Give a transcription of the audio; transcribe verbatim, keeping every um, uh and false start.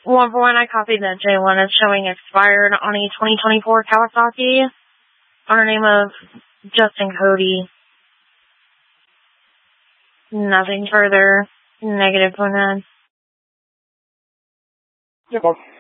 one for one, I copied that J one. It's showing expired on a twenty twenty-four Kawasaki under name of Justin Cody. Nothing further. Negative one nine. Yep.